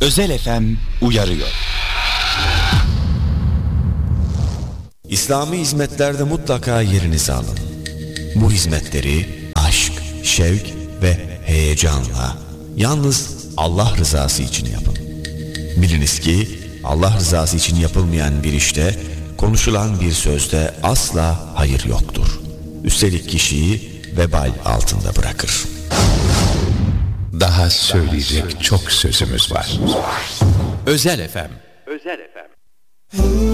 Özel FM uyarıyor. İslami hizmetlerde mutlaka yerinizi alın. Bu hizmetleri aşk, şevk ve heyecanla, yalnız Allah rızası için yapın. Biliniz ki Allah rızası için yapılmayan bir işte, konuşulan bir sözde asla hayır yoktur. Üstelik kişiyi vebal altında bırakır. Daha söyleyecek çok sözümüz var. Özel FM. Özel FM.